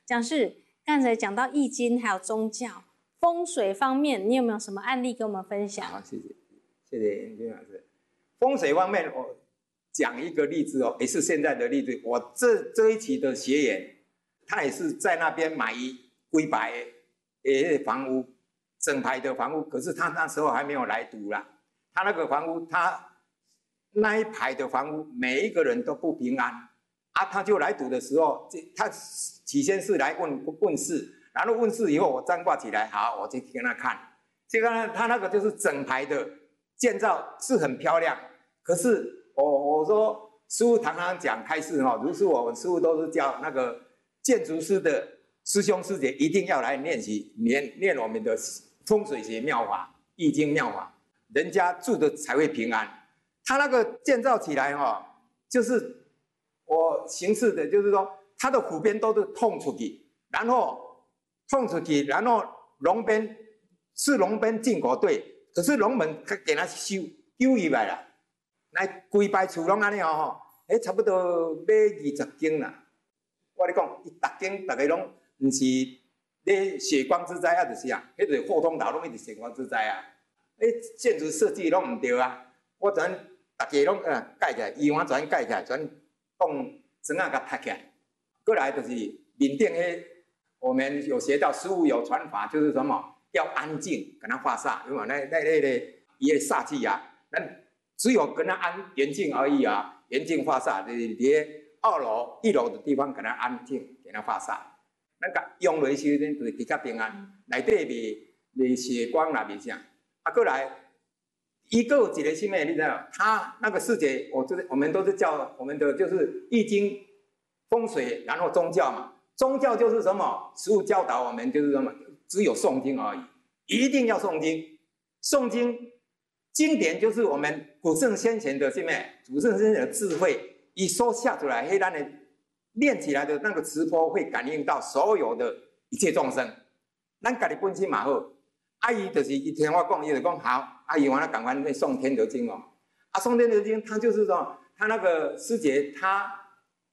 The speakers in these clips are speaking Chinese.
讲师刚才讲到易经还有宗教风水方面，你有没有什么案例跟我们分享？ 好，谢谢严君老师。风水方面，我讲一个例子哦，也是现在的例子。我这一期的学员，他也是在那边买几排的房屋，整排的房屋，可是他那时候还没有来读啦。他那个房屋，他那一排的房屋，每一个人都不平安啊。他就来读的时候，他起先是来问事，然后问事以后，我占卦起来，好，我就跟他看。这个呢，他那个就是整排的建造是很漂亮，可是我说师父常常讲开示哈，如是我们师父都是教那个建筑师的师兄师姐一定要来练习练我们的风水学妙法、易经妙法，人家住的才会平安。他那个建造起来哈，就是我形式的，就是说它的湖边都是通出去，然后龙边是龙边进口队，可是龙门给他修起来了，来规排厝拢安尼哦，差不多买20间啦。我跟你讲，伊逐间大家拢唔是咧血光之灾啊，就是啊，迄个后通道拢一直血光之灾啊，建筑设计拢唔对啊。我全大家拢盖起来，医院全盖起来，全用砖啊甲搭起来。过来就是面顶迄，我们有学到师父有传法，就是什么要安静，跟他化煞，因为那伊的煞气啊，咱只有跟他安严静而已啊，严静化煞，就是伫2楼、1楼的地方跟他安静，给他化煞。咱甲用落时阵就是比较平安，内底未血光啦，未啥。啊，过来。一个几个新妹，你知道，他那个师姐，我们都是叫我们的就是易经、风水，然后宗教嘛。宗教就是什么？师父教导我们就是什么？只有诵经而已，一定要诵经。诵经经典就是我们古圣先贤的什么？古圣先贤的智慧，一说下出来，黑暗的练起来的那个磁波会感应到所有的一切众生。咱家己本身嘛好。阿姨就是一听我讲，伊就讲好，阿姨完了赶快去诵《天德经》哦。啊，诵《天德经》，他就是说，他那个师姐，他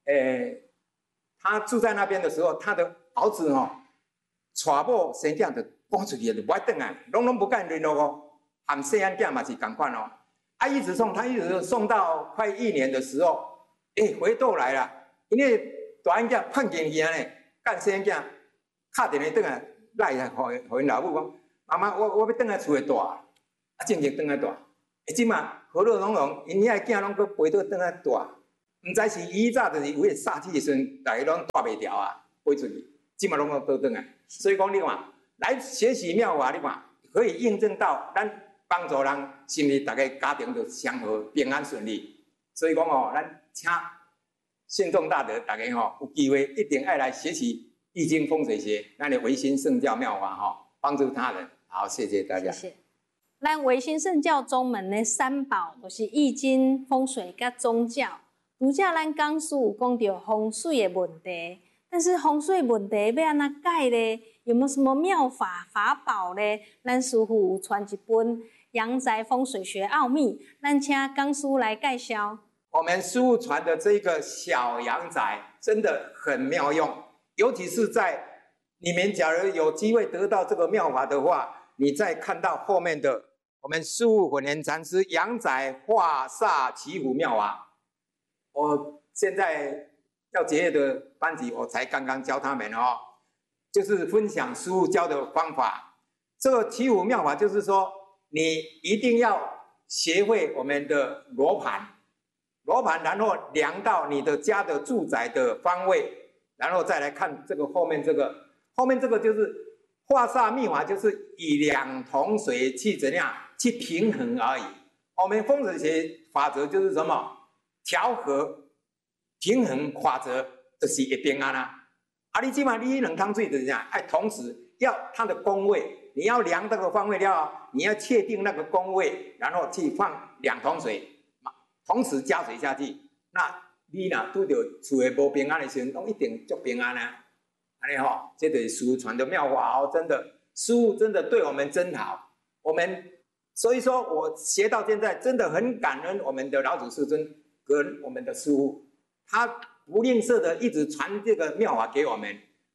住在那边的时候，他的儿子哦，娶某生囝就赶出去，就不爱回来，拢不敢联络哦。含细汉囝嘛是同款哦。啊，一直送到快1年的时候，回斗来了，因为大汉囝叛逆去呢，干细汉囝敲电话转来，来互因老母讲。妈妈，我要转来厝里住，啊，正经转来住。即嘛和乐融融，因遐囝拢搁飞倒转来住，唔知是以早就是有迄煞气的时阵，大家拢住袂牢啊，飞出去。即嘛拢倒转来，所以讲你看，来学习妙法，你看可以印证到咱帮助人，心里大家家庭就祥和平安顺利。所以讲哦，咱请信众大德大家吼，有机会一定爱来学习易经风水学，咱的唯心圣教妙法吼，帮助他人。好，谢谢大家。 谢谢。咱唯心圣教宗门的3宝就是易经、风水甲宗教。拄则咱讲师有讲到风水的问题，但是风水问题要安怎解呢？有没有什么妙法法宝呢？咱师父有传一本《阳宅风水学奥秘》，咱请讲师来介绍。 我们师父传的这个小阳宅真的很妙用，尤其是在你们假如有机会得到这个妙法的话。你再看到后面的我们师父本源禅师阳宅化煞祈福妙法，我现在要结业的班级，我才刚刚教他们哦，就是分享师父教的方法。这个祈福妙法就是说，你一定要学会我们的罗盘，然后量到你的家的住宅的方位，然后再来看这个后面这个就是。化煞秘法就是以两桶水去怎样去平衡而已。我们风水学法则就是什么？调和、平衡法则就是会平安啦。啊，你起码你2桶水就是这样，同时要它的宫位，你要量这个方位了，你要确定那个宫位，然后去放2桶水，同时加水下去。那你若拄到厝的无平安的时候，都一定足平安啊。安尼吼，这就是师父传的妙法哦，真的，师父真的对我们真好。我们所以说我学到现在，真的很感恩我们的老祖师尊跟我们的师父，他不吝啬的一直传这个妙法给我们。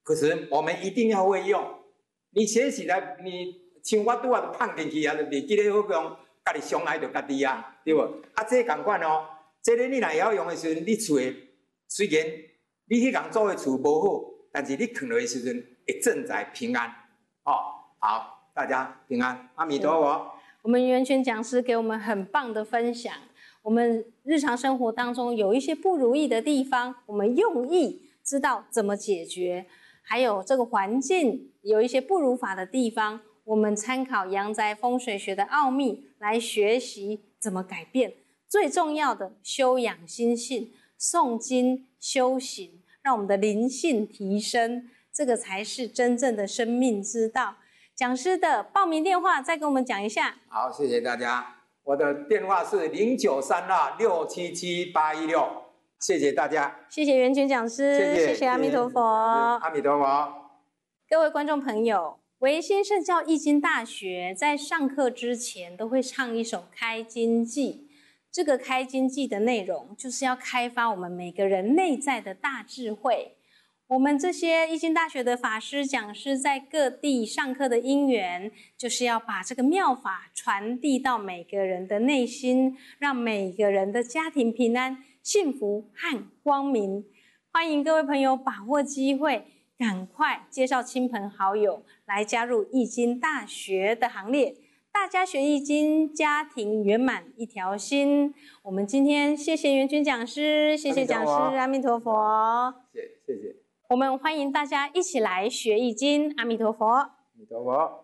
可是我们一定要会用。你学起来，你像我拄仔就放进去啊，就袂记得好用，家己伤害着家己啊，对无？啊，这同款哦，这个你若会晓用的时阵，你厝的虽然你迄间做的厝无好，但是你藏落的时阵会正在平安。哦，好，大家平安，阿弥陀佛。 我们圆泉讲师给我们很棒的分享。我们日常生活当中有一些不如意的地方，我们用意知道怎么解决，还有这个环境有一些不如法的地方，我们参考阳宅风水学的奥秘来学习怎么改变。最重要的，修养心性，诵经修行，让我们的灵性提升，这个才是真正的生命之道。讲师的报名电话再跟我们讲一下。 好，谢谢大家。我的电话是0932677816，谢谢大家。 谢谢圆泉讲师，谢谢阿弥陀佛。 阿弥陀佛。 各位观众朋友，维新圣教易经大学在上课之前都会唱一首开经偈。这个开经偈的内容就是要开发我们每个人内在的大智慧。我们这些易经大学的法师讲师在各地上课的因缘，就是要把这个妙法传递到每个人的内心，让每个人的家庭平安、幸福和光明。欢迎各位朋友把握机会，赶快介绍亲朋好友来加入易经大学的行列。大家学易经，家庭圆满一条心。我们今天谢谢圆泉讲师，谢谢讲师，阿弥陀佛。 谢谢。 我们欢迎大家一起来学易经，阿弥陀佛。 阿弥陀佛。